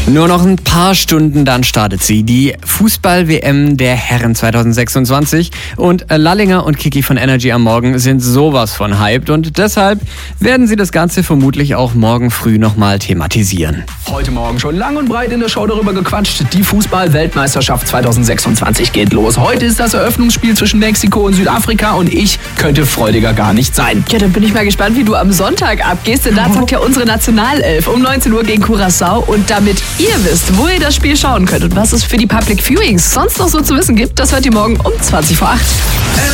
Nur noch ein paar Stunden, dann startet sie. Die Fußball-WM der Herren 2026. Und Lallinger und Kiki von Energy am Morgen sind sowas von hyped. Und deshalb werden sie das Ganze vermutlich auch morgen früh nochmal thematisieren. Heute Morgen schon lang und breit in der Show darüber gequatscht. Die Fußball-Weltmeisterschaft 2026 geht los. Heute ist das Eröffnungsspiel zwischen Mexiko und Südafrika und ich könnte freudiger gar nicht sein. Ja, dann bin ich mal gespannt, wie du am Sonntag abgehst, denn da zockt ja unsere Nationalelf um 19 Uhr gegen Curaçao. Und damit ihr wisst, wo ihr das Spiel schauen könnt und was es für die Public Viewings sonst noch so zu wissen gibt, das hört ihr morgen um 20 vor 8.